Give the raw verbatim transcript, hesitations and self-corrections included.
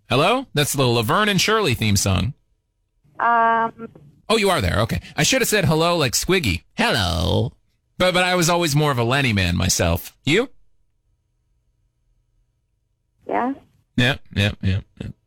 Hello? That's the Laverne and Shirley theme song. Um, Oh, you are there. Okay. I should have said hello like Squiggy. Hello. But but I was always more of a Lenny man myself. You? yeah. Yeah, yeah, yeah. yeah.